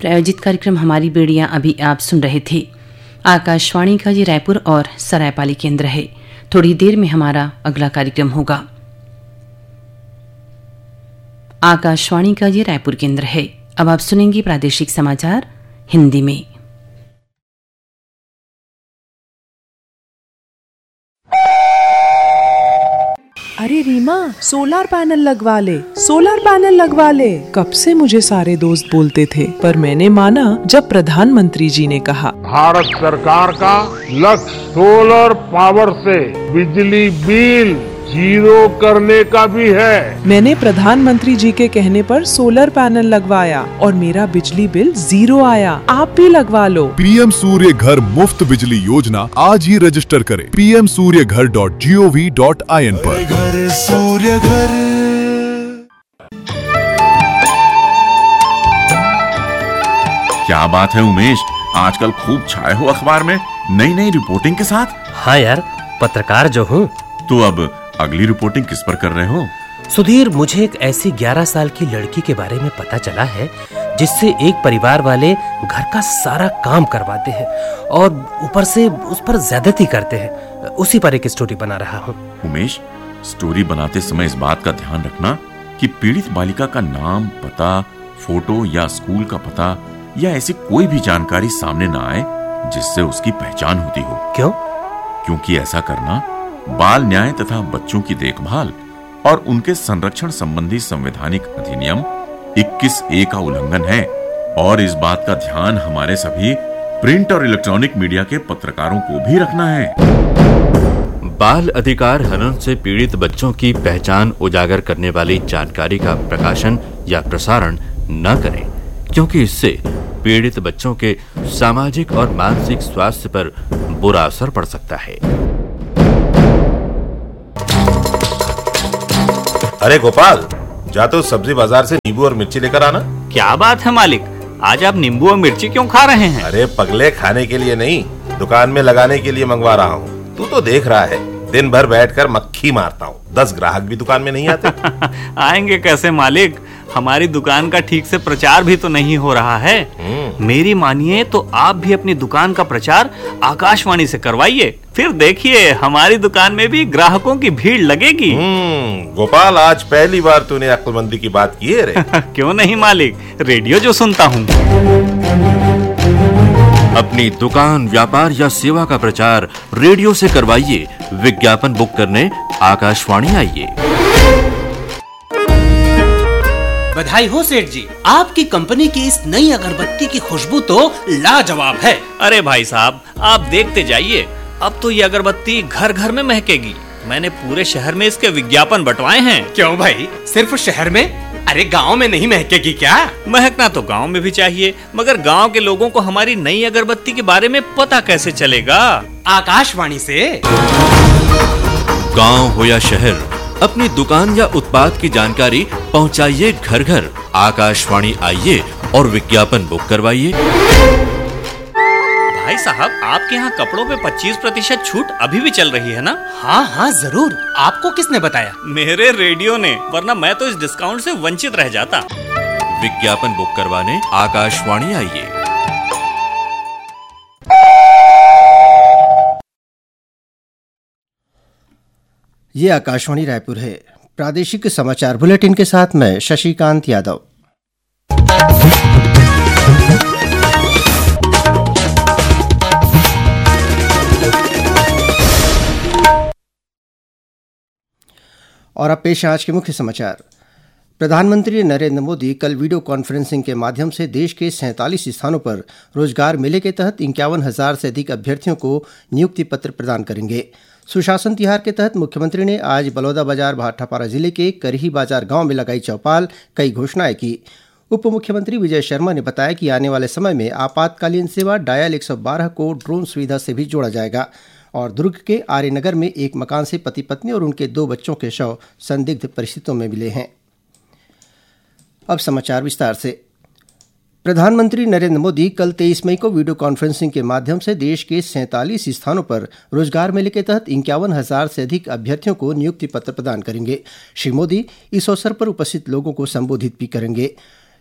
प्रायोजित कार्यक्रम हमारी बेड़ियां अभी आप सुन रहे थे। आकाशवाणी का ये रायपुर और सरायपाली केंद्र है। थोड़ी देर में हमारा अगला कार्यक्रम होगा। आकाशवाणी का ये रायपुर केंद्र है। अब आप सुनेंगे प्रादेशिक समाचार हिंदी में। अरे रीमा, सोलर पैनल लगवा ले, सोलर पैनल लगवा ले। कब से मुझे सारे दोस्त बोलते थे, पर मैंने माना जब प्रधानमंत्री जी ने कहा। भारत सरकार का लक्ष्य सोलर पावर से बिजली बिल जीरो करने का भी है। मैंने प्रधानमंत्री जी के कहने पर सोलर पैनल लगवाया और मेरा बिजली बिल 0 आया। आप भी लगवा लो। पीएम सूर्य घर मुफ्त बिजली योजना आज ही रजिस्टर करें pmsuryaghar.gov.in पर। घर सूर्य घर। क्या बात है उमेश, आजकल खूब छाए हो अखबार में नई नई रिपोर्टिंग के साथ। हाँ यार, पत्रकार जो हूँ। तो अब अगली रिपोर्टिंग किस पर कर रहे हो? सुधीर, मुझे एक ऐसी 11 साल की लड़की के बारे में पता चला है जिससे एक परिवार वाले घर का सारा काम करवाते हैं और ऊपर से उस पर ज्यादती करते हैं। उसी पर एक स्टोरी बना रहा हूँ। उमेश, स्टोरी बनाते समय इस बात का ध्यान रखना कि पीड़ित बालिका का नाम, पता, फोटो या स्कूल का पता या ऐसी कोई भी जानकारी सामने न आए जिससे उसकी पहचान होती हो। क्यों? क्योंकि ऐसा करना बाल न्याय तथा बच्चों की देखभाल और उनके संरक्षण संबंधी संवैधानिक अधिनियम 21A का उल्लंघन है और इस बात का ध्यान हमारे सभी प्रिंट और इलेक्ट्रॉनिक मीडिया के पत्रकारों को भी रखना है। बाल अधिकार हनन से पीड़ित बच्चों की पहचान उजागर करने वाली जानकारी का प्रकाशन या प्रसारण न करें, क्योंकि इससे पीड़ित बच्चों के सामाजिक और मानसिक स्वास्थ्य पर बुरा असर पड़ सकता है। अरे गोपाल, जा तो सब्जी बाजार से नींबू और मिर्ची लेकर आना। क्या बात है मालिक, आज आप नींबू और मिर्ची क्यों खा रहे हैं? अरे पगले, खाने के लिए नहीं, दुकान में लगाने के लिए मंगवा रहा हूँ। तू तो देख रहा है, दिन भर बैठकर मक्खी मारता हूँ, 10 ग्राहक भी दुकान में नहीं आते। आएंगे कैसे मालिक, हमारी दुकान का ठीक से प्रचार भी तो नहीं हो रहा है। मेरी मानिए तो आप भी अपनी दुकान का प्रचार आकाशवाणी से करवाइए, फिर देखिए हमारी दुकान में भी ग्राहकों की भीड़ लगेगी। गोपाल, आज पहली बार तूने अक्लमंदी की बात की है रे। क्यों नहीं मालिक, रेडियो जो सुनता हूँ। अपनी दुकान, व्यापार या सेवा का प्रचार रेडियो से करवाइए। विज्ञापन बुक करने आकाशवाणी आइए। बधाई हो सेठ जी, आपकी कंपनी की इस नई अगरबत्ती की खुशबू तो लाजवाब है। अरे भाई साहब, आप देखते जाइए, अब तो ये अगरबत्ती घर घर में महकेगी। मैंने पूरे शहर में इसके विज्ञापन बंटवाए हैं। क्यों भाई, सिर्फ शहर में? अरे गांव में नहीं महकेगी क्या? महकना तो गांव में भी चाहिए, मगर गांव के लोगों को हमारी नई अगरबत्ती के बारे में पता कैसे चलेगा? आकाशवाणी से। गांव हो या शहर, अपनी दुकान या उत्पाद की जानकारी पहुंचाइए घर घर। आकाशवाणी आइए और विज्ञापन बुक करवाइए। भाई साहब, आपके यहाँ कपड़ों पे 25% छूट अभी भी चल रही है ना? हाँ हाँ जरूर। आपको किसने बताया? मेरे रेडियो ने, वरना मैं तो इस डिस्काउंट से वंचित रह जाता। विज्ञापन बुक करवाने आकाशवाणी आइए। ये आकाशवाणी रायपुर है। प्रादेशिक समाचार बुलेटिन के साथ मैं शशिकांत यादव। और अब पेश आज के मुख्य समाचार। प्रधानमंत्री नरेंद्र मोदी कल वीडियो कॉन्फ्रेंसिंग के माध्यम से देश के 47 स्थानों पर रोजगार मेले के तहत 51,000 से अधिक अभ्यर्थियों को नियुक्ति पत्र प्रदान करेंगे। सुशासन तिहार के तहत मुख्यमंत्री ने आज बलौदाबाजार भाटापारा जिले के करही बाजार गांव में लगाई चौपाल, कई घोषणाएं की। उप मुख्यमंत्री विजय शर्मा ने बताया कि आने वाले समय में आपातकालीन सेवा डायल 112 को ड्रोन सुविधा से भी जोड़ा जाएगा। और दुर्ग के आर्यनगर में एक मकान से पति पत्नी और उनके 2 बच्चों के शव संदिग्ध परिस्थितियों में मिले हैं। अब समाचार विस्तार से। प्रधानमंत्री नरेंद्र मोदी कल 23 मई को वीडियो कॉन्फ्रेंसिंग के माध्यम से देश के 47 स्थानों पर रोजगार मेले के तहत 51,000 से अधिक अभ्यर्थियों को नियुक्ति पत्र प्रदान करेंगे। श्री मोदी इस अवसर पर उपस्थित लोगों को संबोधित भी करेंगे।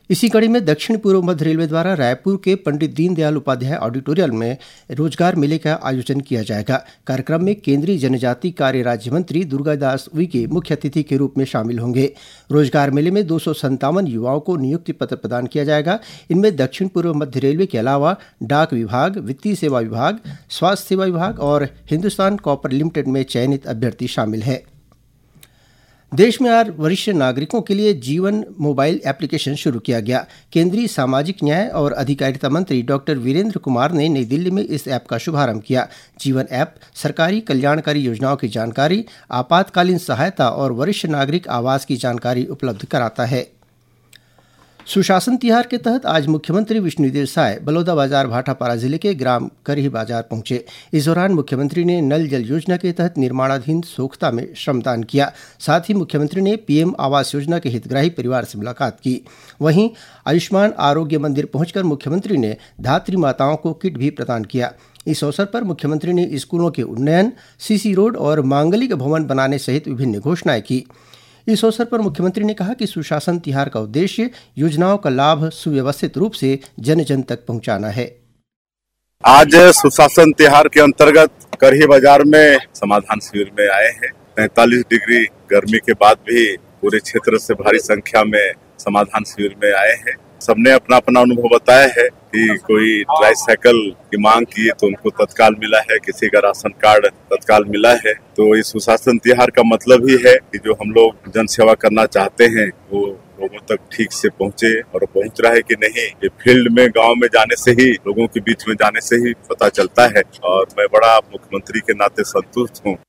इसी कड़ी में दक्षिण पूर्व मध्य रेलवे द्वारा रायपुर के पंडित दीनदयाल उपाध्याय ऑडिटोरियम में रोजगार मेले का आयोजन किया जाएगा। कार्यक्रम में केंद्रीय जनजातीय कार्य राज्य मंत्री दुर्गादास उइके मुख्य अतिथि के रूप में शामिल होंगे। रोजगार मेले में 257 युवाओं को नियुक्ति पत्र प्रदान किया जाएगा। इनमें दक्षिण पूर्व मध्य रेलवे के अलावा डाक विभाग, वित्तीय सेवा विभाग, स्वास्थ्य सेवा विभाग और हिंदुस्तान कॉपर लिमिटेड में चयनित अभ्यर्थी शामिल हैं। देश में आज वरिष्ठ नागरिकों के लिए जीवन मोबाइल एप्लीकेशन शुरू किया गया। केंद्रीय सामाजिक न्याय और अधिकारिता मंत्री डॉक्टर वीरेंद्र कुमार ने नई दिल्ली में इस ऐप का शुभारंभ किया। जीवन ऐप सरकारी कल्याणकारी योजनाओं की जानकारी, आपातकालीन सहायता और वरिष्ठ नागरिक आवास की जानकारी उपलब्ध कराता है। सुशासन तिहार के तहत आज मुख्यमंत्री विष्णुदेव साय बलौदाबाजार भाटापारा जिले के ग्राम करही बाजार पहुंचे। इस दौरान मुख्यमंत्री ने नल जल योजना के तहत निर्माणाधीन सोख्ता में श्रमदान किया। साथ ही मुख्यमंत्री ने पीएम आवास योजना के हितग्राही परिवार से मुलाकात की। वहीं आयुष्मान आरोग्य मंदिर पहुंचकर मुख्यमंत्री ने धात्री माताओं को किट भी प्रदान किया। इस अवसर पर मुख्यमंत्री ने स्कूलों के उन्नयन, सीसी रोड और मांगलिक भवन बनाने सहित विभिन्न घोषणाएं की। इस अवसर पर मुख्यमंत्री ने कहा कि सुशासन तिहार का उद्देश्य योजनाओं का लाभ सुव्यवस्थित रूप से जन जन तक पहुंचाना है। आज सुशासन तिहार के अंतर्गत करही बाजार में समाधान शिविर में आए हैं। 43 डिग्री गर्मी के बाद भी पूरे क्षेत्र से भारी संख्या में समाधान शिविर में आए हैं। सबने अपना अपना अनुभव बताया है कि कोई ट्राईसाइकिल की मांग की तो उनको तत्काल मिला है, किसी का राशन कार्ड तत्काल मिला है। तो इस सुशासन तिहार का मतलब ही है कि जो हम लोग जन सेवा करना चाहते हैं वो लोगों तक ठीक से पहुंचे, और पहुंच रहा है कि नहीं ये फील्ड में गांव में जाने से ही, लोगों के बीच में जाने से ही पता चलता है। और मैं बड़ा मुख्यमंत्री के नाते संतुष्ट हूँ।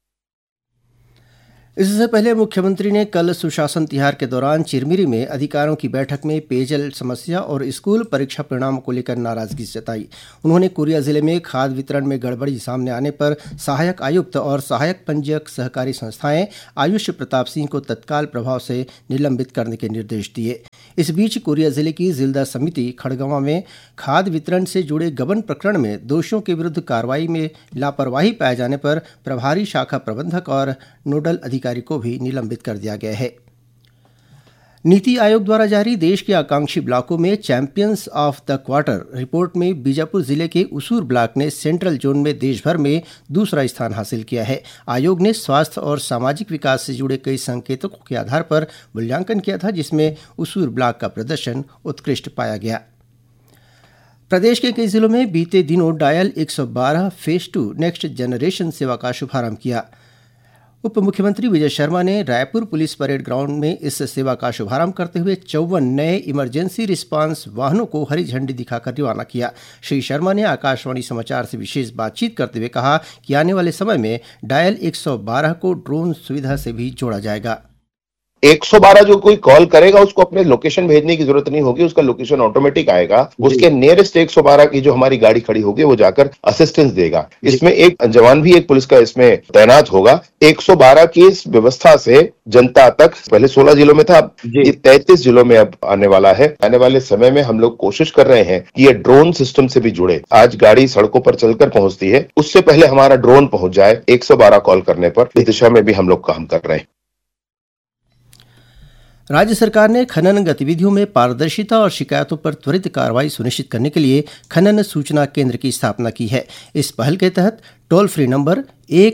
इससे पहले मुख्यमंत्री ने कल सुशासन तिहार के दौरान चिरमिरी में अधिकारियों की बैठक में पेयजल समस्या और स्कूल परीक्षा परिणामों को लेकर नाराजगी जताई। उन्होंने कोरिया जिले में खाद वितरण में गड़बड़ी सामने आने पर सहायक आयुक्त और सहायक पंजीयक सहकारी संस्थाएं आयुष प्रताप सिंह को तत्काल प्रभाव से निलंबित करने के निर्देश दिए। इस बीच कोरिया जिले की जिल्दा समिति खड़गवां में खाद वितरण से जुड़े गबन प्रकरण में दोषियों के विरुद्ध कार्रवाई में लापरवाही पाए जाने पर प्रभारी शाखा प्रबंधक और नोडल अधिकारी को भी निलंबित कर दिया गया है। नीति आयोग द्वारा जारी देश के आकांक्षी ब्लॉकों में champions of the quarter report में बीजापुर जिले के उसूर ब्लॉक ने सेंट्रल जोन में देश भर में दूसरा स्थान हासिल किया है। आयोग ने स्वास्थ्य और सामाजिक विकास से जुड़े कई संकेतकों के आधार पर मूल्यांकन किया था, जिसमें उसूर ब्लॉक का प्रदर्शन उत्कृष्ट पाया गया। प्रदेश के कई जिलों में बीते दिनों डायल 112 फेज 2 नेक्स्ट जनरेशन सेवा का शुभारंभ किया। उप मुख्यमंत्री विजय शर्मा ने रायपुर पुलिस परेड ग्राउंड में इस सेवा का शुभारंभ करते हुए 54 नए इमरजेंसी रिस्पांस वाहनों को हरी झंडी दिखाकर रवाना किया। श्री शर्मा ने आकाशवाणी समाचार से विशेष बातचीत करते हुए कहा कि आने वाले समय में डायल 112 को ड्रोन सुविधा से भी जोड़ा जाएगा। 112 जो कोई कॉल करेगा उसको अपने लोकेशन भेजने की जरूरत नहीं होगी, उसका लोकेशन ऑटोमेटिक आएगा। उसके नियरेस्ट 112 की जो हमारी गाड़ी खड़ी होगी वो जाकर असिस्टेंस देगा। इसमें एक जवान भी एक पुलिस का इसमें तैनात होगा। 112 की इस व्यवस्था से जनता तक पहले 16 जिलों में था, ये 33 जिलों में अब आने वाला है। आने वाले समय में हम लोग कोशिश कर रहे हैं कि ये ड्रोन सिस्टम से भी जुड़े। आज गाड़ी सड़कों पर चलकर पहुंचती है, उससे पहले हमारा ड्रोन पहुंच जाए 112 कॉल करने पर। इस दिशा में भी हम लोग काम कर रहे हैं। राज्य सरकार ने खनन गतिविधियों में पारदर्शिता और शिकायतों पर त्वरित कार्रवाई सुनिश्चित करने के लिए खनन सूचना केंद्र की स्थापना की है। इस पहल के तहत टोल फ्री नंबर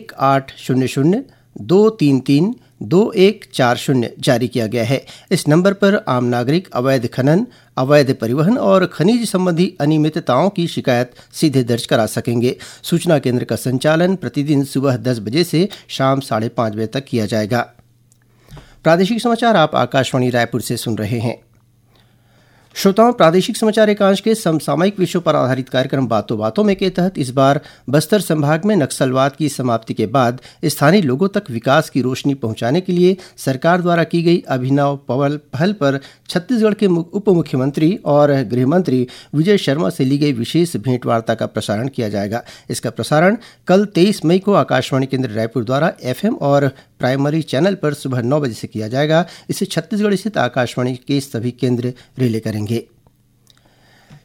1800-233-2140 जारी किया गया है। इस नंबर पर आम नागरिक अवैध खनन, अवैध परिवहन और खनिज संबंधी अनियमितताओं की शिकायत सीधे दर्ज करा सकेंगे। सूचना केंद्र का संचालन प्रतिदिन सुबह 10 बजे से शाम 5:30 बजे तक किया जाएगा। प्रादेशिक समाचार आप आकाशवाणी रायपुर से सुन रहे हैं। श्रोताओं, प्रादेशिक समाचार एकांश के समसामयिक विषयों पर आधारित कार्यक्रम बातों बातों में के तहत इस बार बस्तर संभाग में नक्सलवाद की समाप्ति के बाद स्थानीय लोगों तक विकास की रोशनी पहुंचाने के लिए सरकार द्वारा की गई अभिनव पहल पर छत्तीसगढ़ के उप मुख्यमंत्री और गृह मंत्री विजय शर्मा से ली गई विशेष भेंटवार्ता का प्रसारण किया जाएगा। इसका प्रसारण कल 23 मई को आकाशवाणी केंद्र रायपुर द्वारा FM और प्राइमरी चैनल पर सुबह 9 बजे से किया जाएगा। इसे छत्तीसगढ़ स्थित आकाशवाणी के सभी केंद्र रिले करेंगे।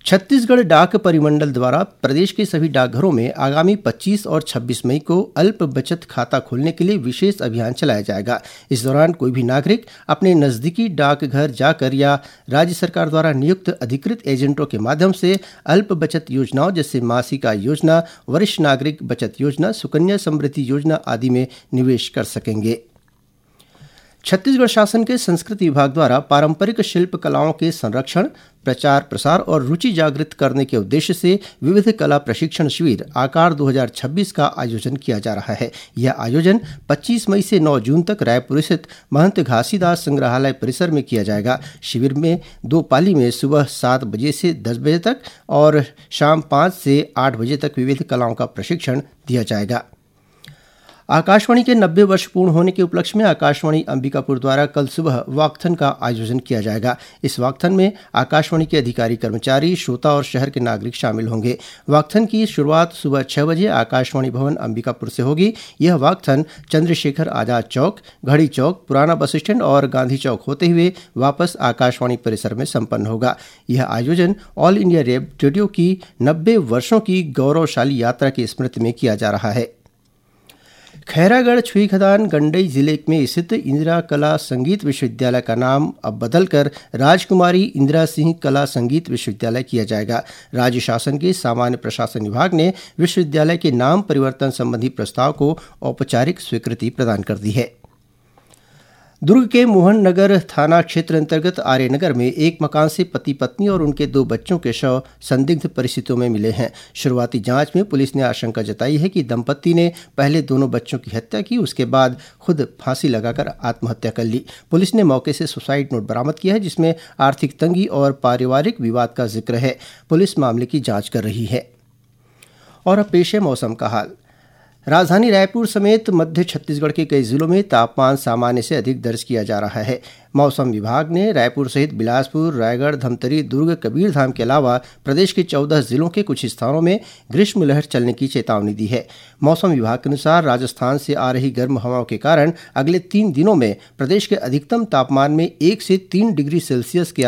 छत्तीसगढ़ डाक परिमंडल द्वारा प्रदेश के सभी डाकघरों में आगामी 25 और 26 मई को अल्प बचत खाता खोलने के लिए विशेष अभियान चलाया जाएगा। इस दौरान कोई भी नागरिक अपने नजदीकी डाकघर जाकर या राज्य सरकार द्वारा नियुक्त अधिकृत एजेंटों के माध्यम से अल्प बचत योजनाओं जैसे मासिक आय योजना, वरिष्ठ नागरिक बचत योजना, सुकन्या समृद्धि योजना आदि में निवेश कर सकेंगे। छत्तीसगढ़ शासन के संस्कृति विभाग द्वारा पारंपरिक शिल्प कलाओं के संरक्षण, प्रचार प्रसार और रुचि जागृत करने के उद्देश्य से विविध कला प्रशिक्षण शिविर आकार 2026 का आयोजन किया जा रहा है। यह आयोजन 25 मई से 9 जून तक रायपुर स्थित महंत घासीदास संग्रहालय परिसर में किया जाएगा। शिविर में 2 पाली में सुबह 7 बजे से 10 बजे तक और शाम 5 से 8 बजे तक विविध कलाओं का प्रशिक्षण दिया जाएगा। आकाशवाणी के 90 वर्ष पूर्ण होने के उपलक्ष्य में आकाशवाणी अंबिकापुर द्वारा कल सुबह वॉकथन का आयोजन किया जाएगा। इस वॉकथन में आकाशवाणी के अधिकारी, कर्मचारी, श्रोता और शहर के नागरिक शामिल होंगे। वॉकथन की शुरुआत सुबह 6 बजे आकाशवाणी भवन अंबिकापुर से होगी। यह वॉकथन चंद्रशेखर आजाद चौक, घड़ी चौक, पुराना बस स्टैंड और गांधी चौक होते हुए वापस आकाशवाणी परिसर में संपन्न होगा। यह आयोजन ऑल इंडिया रेडियो की 90 वर्षों की गौरवशाली यात्रा की स्मृति में किया जा रहा है। खैरागढ़ छुईखदान गंडई जिले में स्थित इंदिरा कला संगीत विश्वविद्यालय का नाम अब बदलकर राजकुमारी इंदिरा सिंह कला संगीत विश्वविद्यालय किया जाएगा। राज्य शासन के सामान्य प्रशासन विभाग ने विश्वविद्यालय के नाम परिवर्तन संबंधी प्रस्ताव को औपचारिक स्वीकृति प्रदान कर दी है। दुर्ग के मोहन नगर थाना क्षेत्र अंतर्गत आर्यनगर में एक मकान से पति पत्नी और उनके 2 बच्चों के शव संदिग्ध परिस्थितियों में मिले हैं। शुरुआती जांच में पुलिस ने आशंका जताई है कि दंपत्ति ने पहले दोनों बच्चों की हत्या की, उसके बाद खुद फांसी लगाकर आत्महत्या कर ली। पुलिस ने मौके से सुसाइड नोट बरामद किया है जिसमें आर्थिक तंगी और पारिवारिक विवाद का जिक्र है। पुलिस मामले की जाँच कर रही है। और अब पेश है मौसम का हाल। राजधानी रायपुर समेत मध्य छत्तीसगढ़ के कई जिलों में तापमान सामान्य से अधिक दर्ज किया जा रहा है। मौसम विभाग ने रायपुर सहित बिलासपुर, रायगढ़, धमतरी, दुर्ग, कबीरधाम के अलावा प्रदेश के 14 जिलों के कुछ स्थानों में ग्रीष्म लहर चलने की चेतावनी दी है। मौसम विभाग के अनुसार राजस्थान से आ रही गर्म हवाओं के कारण अगले 3 दिनों में प्रदेश के अधिकतम तापमान में 1 से 3 डिग्री सेल्सियस के